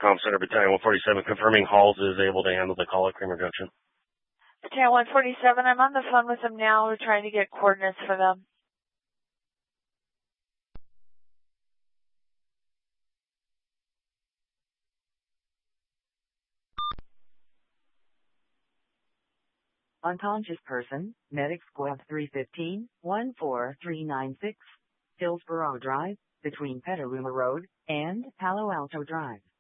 Comm Center, Battalion 147, confirming Halls is able to handle the call at Creamer Junction. Battalion 147, I'm on the phone with them now. We're trying to get coordinates for them. Unconscious person, Medic Squad 315, 14396, Hillsborough Drive, between Petaluma Road and Palo Alto Drive.